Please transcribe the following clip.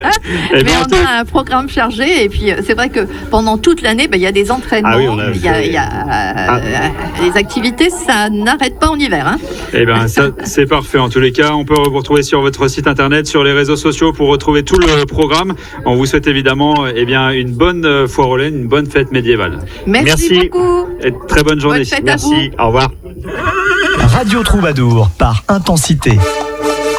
Mais on a un programme chargé et puis c'est vrai que pendant toute l'année, il y a des entraînements, il y a les activités, ça n'arrête pas en hiver. Hein. Eh bien, ça, c'est parfait. En tous les cas, on peut vous retrouver sur votre site internet, sur les réseaux sociaux pour retrouver tout le programme. On vous souhaite évidemment une bonne foire aux laines, une bonne fête médiévale. Merci beaucoup. Et très bonne journée. Bonne fête Merci. à vous. Au revoir. Radio Troubadour par Intensité.